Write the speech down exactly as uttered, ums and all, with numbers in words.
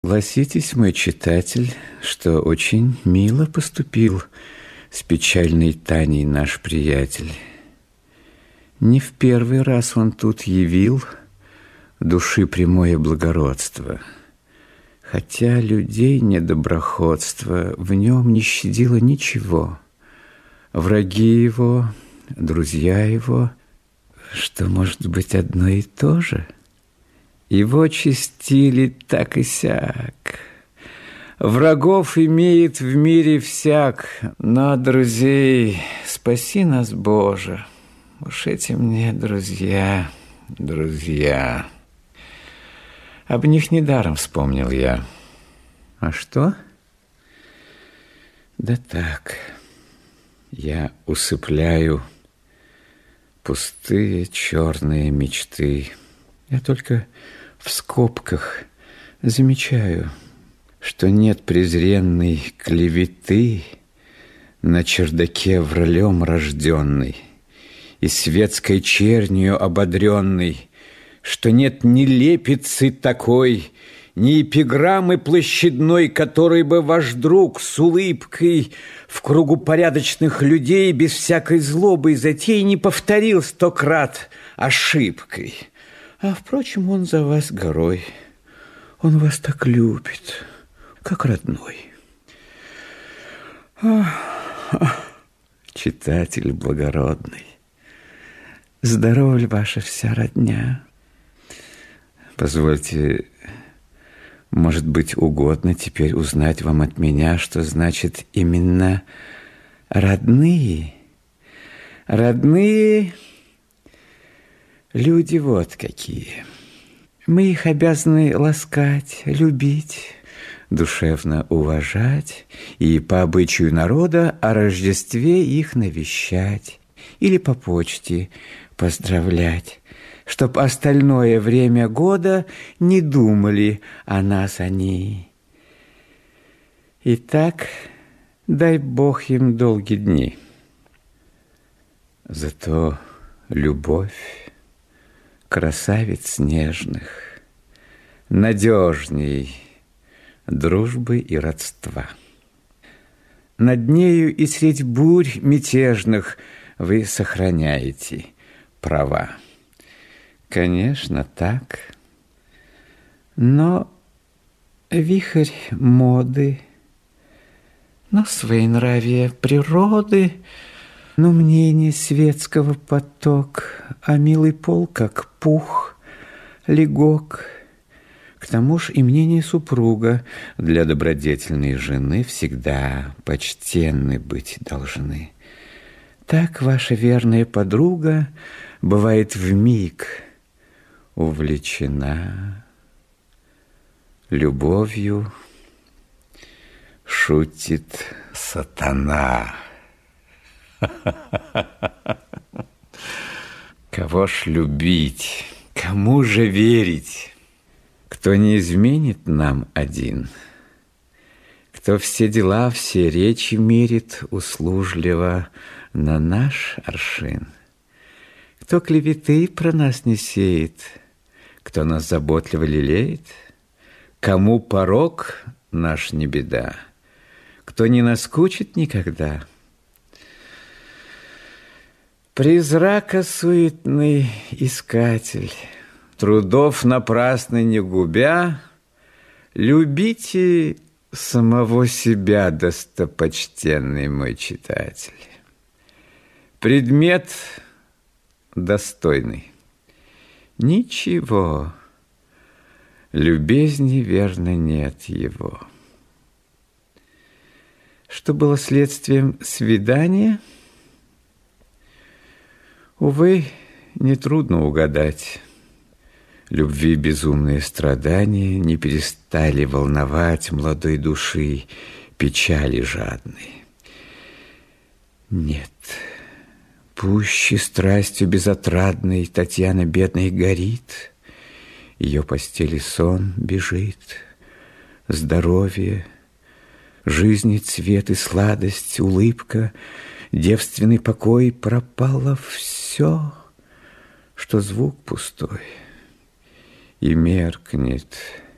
Согласитесь, мой читатель, что очень мило поступил с печальной Таней наш приятель. Не в первый раз он тут явил души прямое благородство, хотя людей недоброходство в нем не щадило ничего. Враги его, друзья его, что может быть одно и то же, его честили так и сяк. Врагов имеет в мире всяк, но друзей спаси нас, Боже. Уж эти мне друзья, друзья. Об них недаром вспомнил я. А что? Да так, я усыпляю пустые черные мечты. Я только в скобках замечаю, что нет презренной клеветы на чердаке вралем рожденной и светской чернью ободренной, что нет ни лепицы такой, ни эпиграммы площадной, которой бы ваш друг с улыбкой в кругу порядочных людей без всякой злобы и затей не повторил сто крат ошибкой. А, впрочем, он за вас горой. Он вас так любит, как родной. Ах, ах, читатель благородный, здорова ли ваша вся родня? Позвольте, может быть, угодно теперь узнать вам от меня, что значит именно родные. Родные люди вот какие. Мы их обязаны ласкать, любить, душевно уважать и по обычаю народа о Рождестве их навещать или по почте поздравлять, чтоб остальное время года не думали о нас они. Итак, дай Бог им долгие дни. Зато любовь красавиц нежных надежней дружбы и родства. Над нею и средь бурь мятежных вы сохраняете права. Конечно, так, но вихрь моды, но своенравие природы, но мнение светского поток, а милый пол, как пух, легок. К тому ж и мнение супруга для добродетельной жены всегда почтенны быть должны. Так ваша верная подруга бывает вмиг увлечена любовью, шутит сатана. Кого ж любить, кому же верить, кто не изменит нам один, кто все дела, все речи мерит услужливо на наш аршин, кто клеветы про нас не сеет, кто нас заботливо лелеет, кому порок наш не беда, кто не наскучит никогда. Призрака суетный искатель, трудов напрасно не губя, любите самого себя, достопочтенный мой читатель. Предмет достойный. Ничего любезней, верно, нет его. Что было следствием свидания? Увы, нетрудно угадать. Любви безумные страдания не перестали волновать молодой души печали жадной. Нет, пуще страстью безотрадной Татьяна бедной горит, ее постели сон бежит, здоровье, жизни цвет и сладость, улыбка, девственный покой, пропало все, что звук пустой, и меркнет